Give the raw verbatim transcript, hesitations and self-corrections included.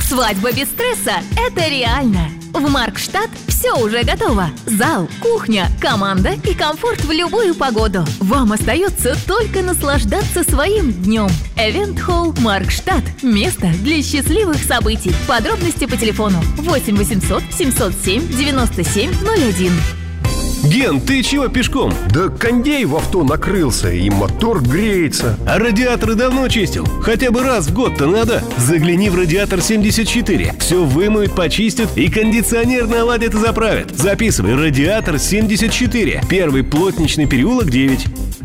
Свадьба без стресса – это реально. В Маркштадт все уже готово. Зал, кухня, команда и комфорт в любую погоду. Вам остается только наслаждаться своим днем. Эвент-холл Маркштадт. Место для счастливых событий. Подробности по телефону восемь восемьсот семьсот семь девяносто семь ноль один. Ген, ты чего пешком? Да кондей в авто накрылся, и мотор греется. А радиаторы давно чистил? Хотя бы раз в год-то надо. Загляни в Радиатор семьдесят четыре. Все вымоют, почистят и кондиционер наладят и заправят. Записывай: Радиатор семьдесят четыре. Первый Плотничный переулок, девять.